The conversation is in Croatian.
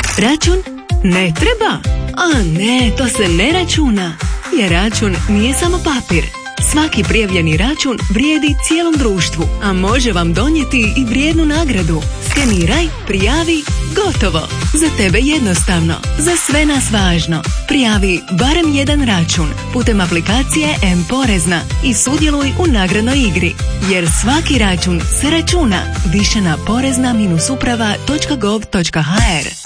Račun? Ne treba? A ne, to se ne računa. Jer račun nije samo papir. Svaki prijavljeni račun vrijedi cijelom društvu, a može vam donijeti i vrijednu nagradu. Skeniraj, prijavi, gotovo. Za tebe jednostavno, za sve nas važno. Prijavi barem jedan račun putem aplikacije M-Porezna i sudjeluj u nagradnoj igri. Jer svaki račun se računa. Više na porezna-uprava.gov.hr.